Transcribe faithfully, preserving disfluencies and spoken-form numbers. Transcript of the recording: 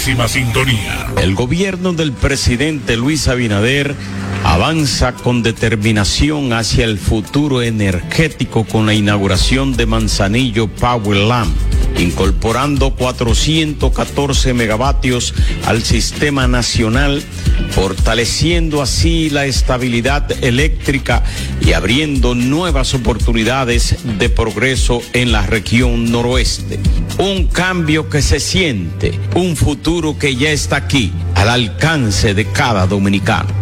máxima sintonía. El gobierno del presidente Luis Abinader avanza con determinación hacia el futuro energético con la inauguración de Manzanillo Power Lamp, incorporando cuatrocientos catorce megavatios al sistema nacional, fortaleciendo así la estabilidad eléctrica y abriendo nuevas oportunidades de progreso en la región noroeste. Un cambio que se siente, un futuro que ya está aquí, al alcance de cada dominicano.